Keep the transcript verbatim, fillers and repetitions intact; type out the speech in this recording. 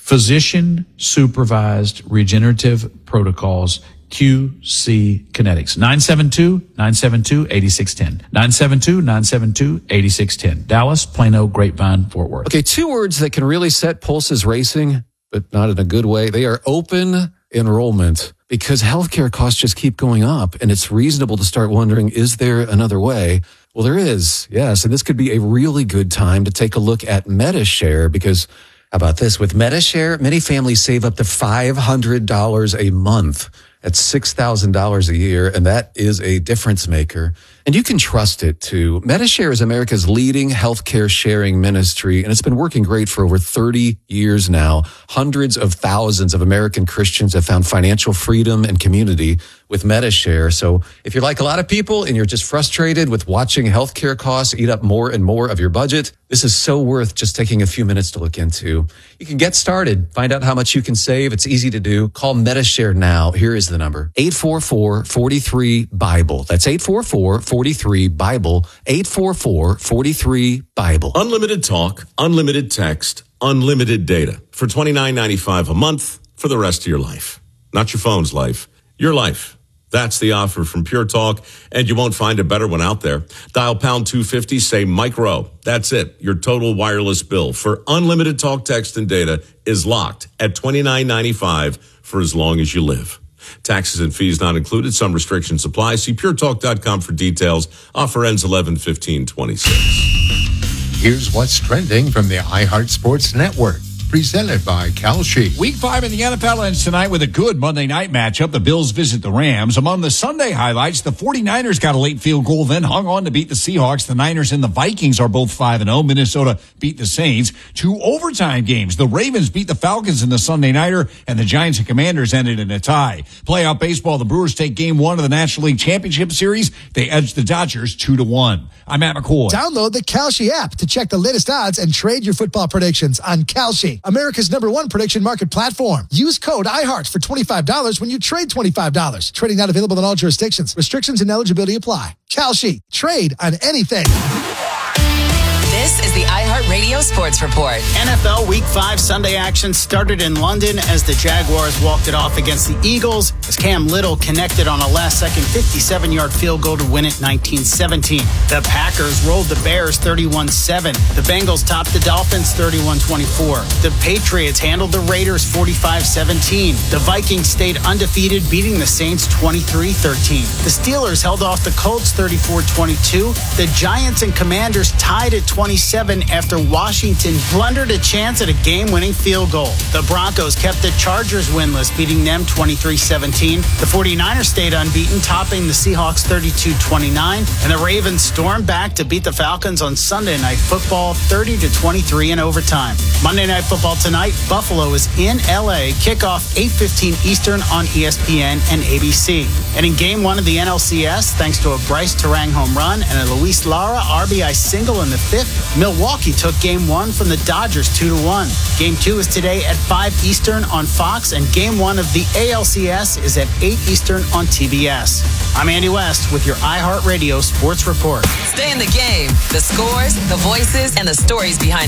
Physician-Supervised Regenerative Protocols, Q C Kinetics. nine seven two, nine seven two, eight six one zero. nine seven two, nine seven two, eight six one zero. Dallas, Plano, Grapevine, Fort Worth. Okay, two words that can really set pulses racing, but not in a good way. They are open enrollment, because healthcare costs just keep going up, and it's reasonable to start wondering, is there another way? Well, there is, yes, and this could be a really good time to take a look at Medi-Share, because how about this? With Medi-Share, many families save up to five hundred dollars a month. That's six thousand dollars a year, and that is a difference maker. And you can trust it, too. Medi-Share is America's leading healthcare sharing ministry, and it's been working great for over thirty years now. Hundreds of thousands of American Christians have found financial freedom and community with Medi-Share. So if you're like a lot of people and you're just frustrated with watching healthcare costs eat up more and more of your budget, this is so worth just taking a few minutes to look into. You can get started, find out how much you can save. It's easy to do. Call Medi-Share now. Here is the number: eight four four, four three, Bible. That's eight four four, four three, Bible. eight four four, four three, Bible. Unlimited talk, unlimited text, unlimited data for twenty-nine ninety-five a month for the rest of your life. Not your phone's life, your life. That's the offer from Pure Talk, and you won't find a better one out there. Dial pound two fifty, say Mike Rowe. That's it. Your total wireless bill for unlimited talk, text, and data is locked at twenty-nine ninety-five for as long as you live. Taxes and fees not included. Some restrictions apply. See pure talk dot com for details. Offer ends eleven fifteen twenty-six. Here's what's trending from the iHeart Sports Network. Presented by Kalshi. Week five in the N F L ends tonight with a good Monday night matchup. The Bills visit the Rams. Among the Sunday highlights, the 49ers got a late field goal, then hung on to beat the Seahawks. The Niners and the Vikings are both five and oh. Minnesota beat the Saints. Two overtime games. The Ravens beat the Falcons in the Sunday nighter, and the Giants and Commanders ended in a tie. Playoff baseball, the Brewers take game one of the National League Championship Series. They edged the Dodgers two to one. I'm Matt McCoy. Download the Kalshi app to check the latest odds and trade your football predictions on Kalshi, America's number one prediction market platform. Use code iHeart for twenty-five dollars when you trade twenty-five dollars. Trading not available in all jurisdictions. Restrictions and eligibility apply. Kalshi. Trade on anything. This is the iHeartRadio Sports Report. N F L Week five Sunday action started in London as the Jaguars walked it off against the Eagles as Cam Little connected on a last-second fifty-seven-yard field goal to win it nineteen seventeen. The Packers rolled the Bears thirty-one seven. The Bengals topped the Dolphins thirty-one twenty-four. The Patriots handled the Raiders forty-five seventeen. The Vikings stayed undefeated, beating the Saints twenty-three thirteen. The Steelers held off the Colts thirty-four twenty-two. The Giants and Commanders tied at twenty-seven after Washington blundered a chance at a game-winning field goal. The Broncos kept the Chargers winless, beating them twenty-three seventeen. The 49ers stayed unbeaten, topping the Seahawks thirty-two twenty-nine. And the Ravens stormed back to beat the Falcons on Sunday Night Football thirty to twenty-three in overtime. Monday Night Football tonight, Buffalo is in L A. Kickoff eight fifteen Eastern on E S P N and A B C. And in Game one of the N L C S, thanks to a Bryce Terang home run and a Luis Lara R B I single in the fifth, Milwaukee took Game one from the Dodgers two to one. Game two is today at five Eastern on Fox, and Game one of the A L C S is at eight Eastern on T B S. I'm Andy West with your iHeartRadio Sports Report. Stay in the game. The scores, the voices, and the stories behind